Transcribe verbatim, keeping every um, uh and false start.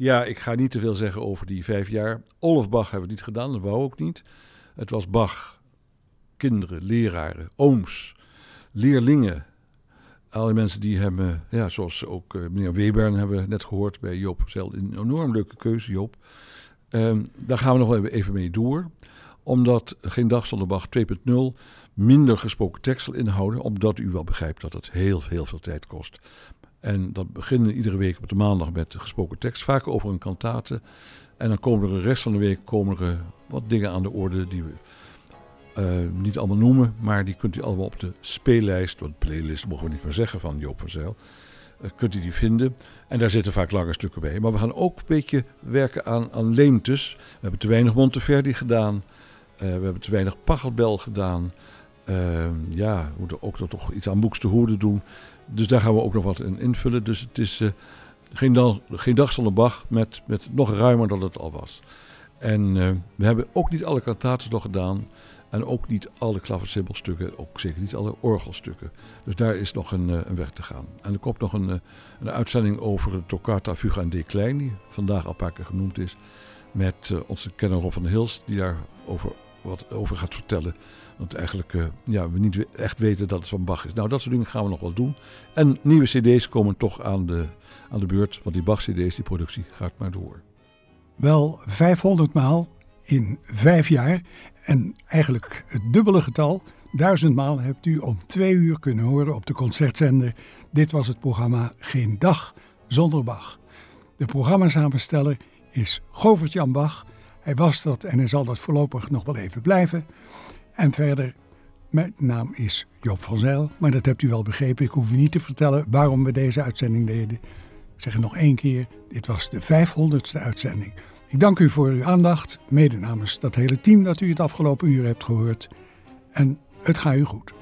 Ja, ik ga niet te veel zeggen over die vijf jaar. Olof Bach hebben we niet gedaan, dat wou ook niet. Het was Bach, kinderen, leraren, ooms, leerlingen. Alle mensen die hebben, ja, zoals ook uh, meneer Webern hebben we net gehoord bij Joop Zell. Een enorm leuke keuze, Joop. Um, daar gaan we nog wel even mee door. Omdat Geen Dag Zonder Bach twee punt nul minder gesproken tekst zal inhouden. Omdat u wel begrijpt dat het heel, heel veel tijd kost. En dat beginnen iedere week op de maandag met de gesproken tekst. Vaak over een kantate. En dan komen er de rest van de week komen er wat dingen aan de orde die we uh, niet allemaal noemen. Maar die kunt u allemaal op de speellijst, want playlist mogen we niet meer zeggen van Joop van Zijl. Uh, kunt u die vinden. En daar zitten vaak lange stukken bij. Maar we gaan ook een beetje werken aan, aan leemtes. We hebben te weinig Monteverdi gedaan. Uh, we hebben te weinig Pachelbel gedaan. Uh, ja, we moeten ook nog toch iets aan Buxtehude doen. Dus daar gaan we ook nog wat in invullen. Dus het is uh, geen, dag, geen dag zonder Bach met, met nog ruimer dan het al was. En uh, we hebben ook niet alle kantates nog gedaan. En ook niet alle klaversymbelstukken. Ook zeker niet alle orgelstukken. Dus daar is nog een, uh, een weg te gaan. En er komt nog een, uh, een uitzending over de Toccata Fuga in D klein. Die vandaag al een paar keer genoemd is. Met uh, onze kenner Rob van der Hils. Die daar over, wat over gaat vertellen. Want eigenlijk uh, ja, we niet echt weten dat het van Bach is. Nou, dat soort dingen gaan we nog wel doen. En nieuwe cd's komen toch aan de, aan de beurt. Want die Bach-cd's, die productie, gaat maar door. Wel vijfhonderd maal in vijf jaar. En eigenlijk het dubbele getal. Duizend maal hebt u om twee uur kunnen horen op de concertzender. Dit was het programma Geen Dag Zonder Bach. De programmasamensteller is Govert-Jan Bach. Hij was dat en hij zal dat voorlopig nog wel even blijven. En verder, mijn naam is Joop van Zijl, maar dat hebt u wel begrepen. Ik hoef u niet te vertellen waarom we deze uitzending deden. Ik zeg het nog één keer, dit was de vijfhonderdste uitzending. Ik dank u voor uw aandacht, mede namens dat hele team dat u het afgelopen uur hebt gehoord. En het gaat u goed.